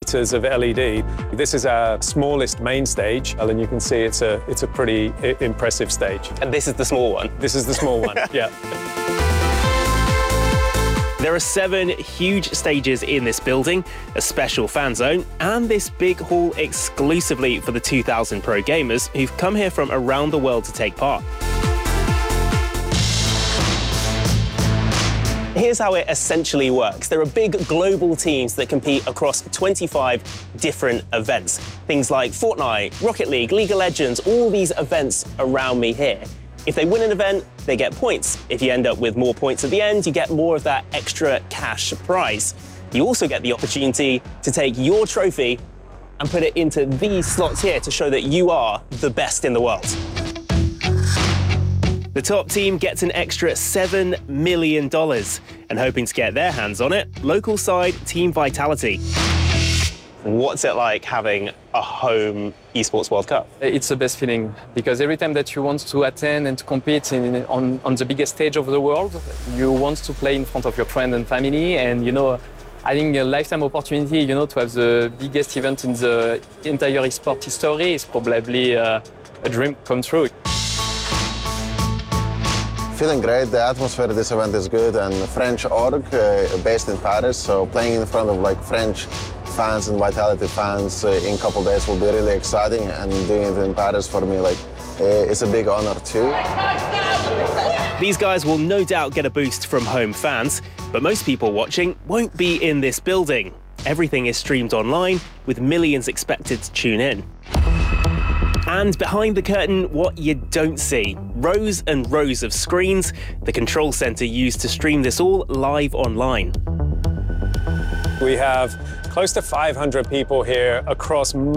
meters of LED. This is our smallest main stage, and you can see it's a pretty impressive stage. And this is the small one? This is the small one, yeah. There are 7 huge stages in this building, a special fan zone, and this big hall exclusively for the 2000 pro gamers who've come here from around the world to take part. Here's how it essentially works. There are big global teams that compete across 25 different events. Things like Fortnite, Rocket League, League of Legends, all these events around me here. If they win an event, they get points. If you end up with more points at the end, you get more of that extra cash prize. You also get the opportunity to take your trophy and put it into these slots here to show that you are the best in the world. The top team gets an extra $7 million, and hoping to get their hands on it, local side Team Vitality. What's it like having a home esports World Cup? It's the best feeling, because every time that you want to attend and to compete on the biggest stage of the world, you want to play in front of your friends and family, and I think a lifetime opportunity, to have the biggest event in the entire esport history is probably a dream come true. Feeling great. The atmosphere of this event is good, and French org based in Paris, so playing in front of French fans and Vitality fans in a couple of days will be really exciting, and doing it in Paris for me, it's a big honor too. These guys will no doubt get a boost from home fans, but most people watching won't be in this building. Everything is streamed online, with millions expected to tune in. And behind the curtain, what you don't see. Rows and rows of screens, the control center used to stream this all live online. We have close to 500 people here across